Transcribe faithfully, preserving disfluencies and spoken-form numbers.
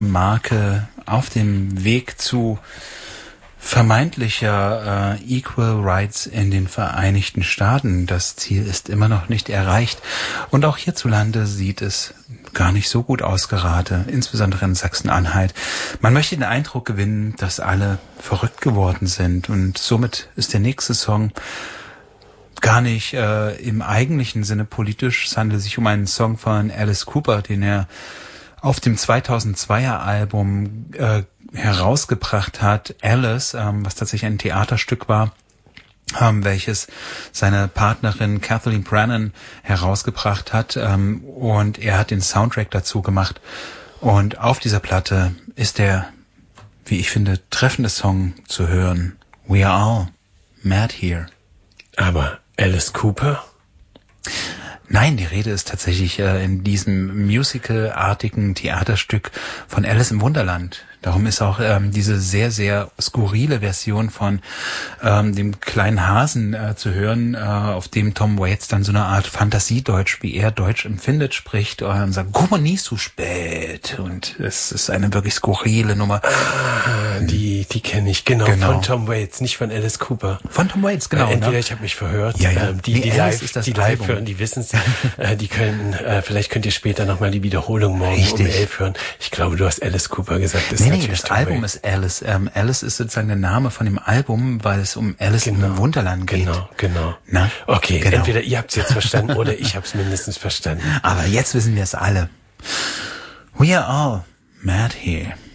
Marke auf dem Weg zu vermeintlicher äh, Equal Rights in den Vereinigten Staaten. Das Ziel ist immer noch nicht erreicht. Und auch hierzulande sieht es gar nicht so gut aus gerade, insbesondere in Sachsen-Anhalt. Man möchte den Eindruck gewinnen, dass alle verrückt geworden sind. Und somit ist der nächste Song gar nicht äh, im eigentlichen Sinne politisch. Es handelt sich um einen Song von Alice Cooper, den er auf dem zweitausendzweier Album äh, herausgebracht hat, Alice, ähm, was tatsächlich ein Theaterstück war, ähm, welches seine Partnerin Kathleen Brennan herausgebracht hat, ähm, und er hat den Soundtrack dazu gemacht. Und auf dieser Platte ist der, wie ich finde, treffende Song zu hören. We are all mad here. Aber Alice Cooper? Nein, die Rede ist tatsächlich äh, in diesem musicalartigen Theaterstück von Alice im Wunderland. Darum ist auch ähm, diese sehr, sehr skurrile Version von ähm, dem kleinen Hasen äh, zu hören, äh, auf dem Tom Waits dann so eine Art Fantasiedeutsch, wie er Deutsch empfindet, spricht und sagt, guck mal, nie zu spät. Und es ist eine wirklich skurrile Nummer. Ah, die die kenne ich, genau, genau, von Tom Waits, nicht von Alice Cooper. Von Tom Waits, genau. Äh, entweder ne? Ich habe mich verhört, ja, ja. Ähm, die, nee, die Alice live, ist das die live hören, die wissen es, äh, die können, äh, vielleicht könnt ihr später nochmal die Wiederholung morgen Richtig. um elf hören. Ich glaube, du hast Alice Cooper gesagt. Das Nee, nee, das Tom Album Waits. Ist Alice. Ähm, Alice ist sozusagen der Name von dem Album, weil es um Alice genau, im Wunderland geht. Genau, genau. Na? Okay, genau. Entweder ihr habt es jetzt verstanden oder ich habe es mindestens verstanden. Aber jetzt wissen wir es alle. We are all mad here.